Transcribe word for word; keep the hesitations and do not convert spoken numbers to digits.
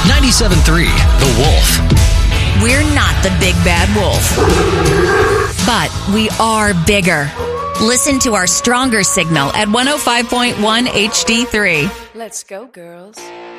ninety-seven point three The Wolf. We're not the big bad wolf, but we are bigger. Listen to our stronger signal at one oh five point one H D three. Let's go, girls.